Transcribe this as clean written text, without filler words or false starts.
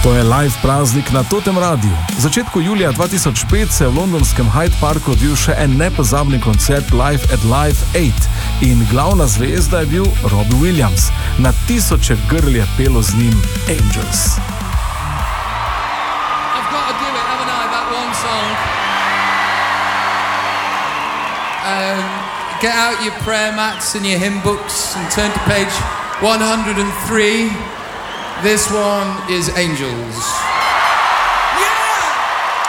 To je live praznik na Totem Radiu. V začetku julija 2005 se je v londonskem Hyde Parku odvil še en nepozabni koncert Live at Live 8 in glavna zvezda je bil Robbie Williams. Na tisoče grl je pelo z njim Angels. I've got to do it, haven't I, that one song? Get out your prayer mats and your hymn books and turn to page 103. This one is Angels.